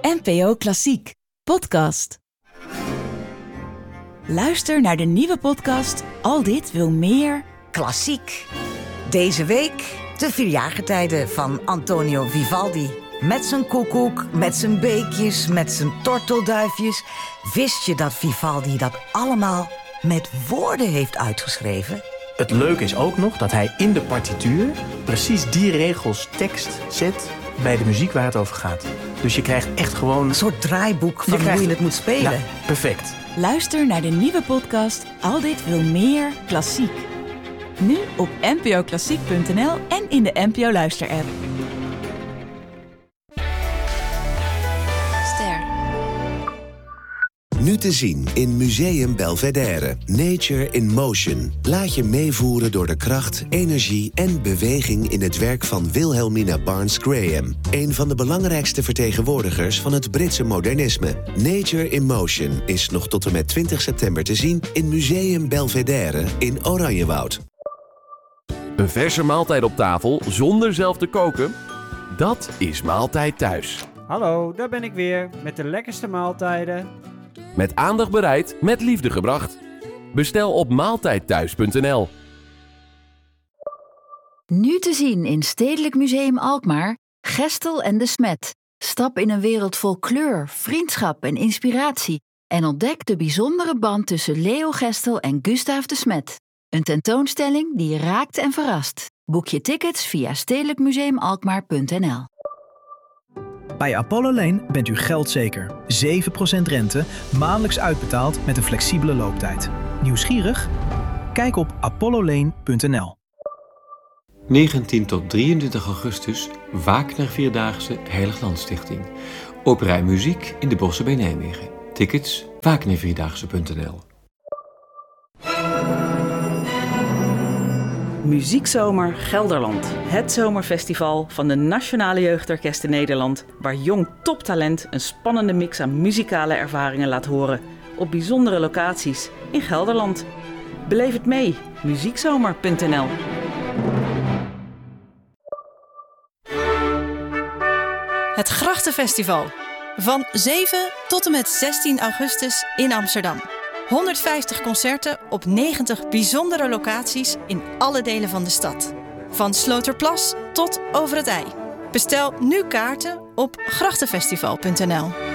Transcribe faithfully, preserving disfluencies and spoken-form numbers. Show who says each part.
Speaker 1: N P O Klassiek, podcast. Luister naar de nieuwe podcast Al dit wil meer
Speaker 2: Klassiek. Deze week de vierjaargetijden van Antonio Vivaldi. Met zijn koekoek, met zijn beekjes, met zijn tortelduifjes. Wist je dat Vivaldi dat allemaal met woorden heeft uitgeschreven?
Speaker 3: Het leuke is ook nog dat hij in de partituur precies die regels tekst zet bij de muziek waar het over gaat. Dus je krijgt echt gewoon
Speaker 2: Een soort draaiboek van
Speaker 3: Je krijgt-
Speaker 2: hoe je het moet spelen.
Speaker 3: Ja, perfect.
Speaker 1: Luister naar de nieuwe podcast Al dit wil meer Klassiek. Nu op n p o klassiek punt n l en in de N P O Luister-app.
Speaker 4: Ster.
Speaker 5: Nu te zien in Museum Belvedere. Nature in Motion. Laat je meevoeren door de kracht, energie en beweging in het werk van Wilhelmina Barnes Graham. Een van de belangrijkste vertegenwoordigers van het Britse modernisme. Nature in Motion is nog tot en met twintig september te zien in Museum Belvedere in Oranjewoud.
Speaker 6: Een verse maaltijd op tafel zonder zelf te koken? Dat is Maaltijd Thuis.
Speaker 7: Hallo, daar ben ik weer met de lekkerste maaltijden.
Speaker 6: Met aandacht bereid, met liefde gebracht. Bestel op maaltijd thuis punt n l.
Speaker 4: Nu te zien in Stedelijk Museum Alkmaar, Gestel en de Smet. Stap in een wereld vol kleur, vriendschap en inspiratie en ontdek de bijzondere band tussen Leo Gestel en Gustaaf de Smet. Een tentoonstelling die je raakt en verrast. Boek je tickets via stedelijk museum alkmaar punt n l.
Speaker 8: Bij Apollo Lane bent u geldzeker. zeven procent rente, maandelijks uitbetaald met een flexibele looptijd. Nieuwsgierig? Kijk op apollo lane punt n l.
Speaker 9: negentien tot drieëntwintig augustus, Wagner Vierdaagse Heiliglandstichting. Opera en muziek in de Bossen bij Nijmegen. Tickets wagner vierdaagse punt n l.
Speaker 10: Muziekzomer Gelderland. Het zomerfestival van de Nationale Jeugdorkesten Nederland, waar jong toptalent een spannende mix aan muzikale ervaringen laat horen op bijzondere locaties in Gelderland. Beleef het mee, muziekzomer punt n l.
Speaker 11: Het Grachtenfestival. Van zeven tot en met zestien augustus in Amsterdam. honderdvijftig concerten op negentig bijzondere locaties in alle delen van de stad. Van Sloterplas tot Over het IJ. Bestel nu kaarten op grachtenfestival punt n l.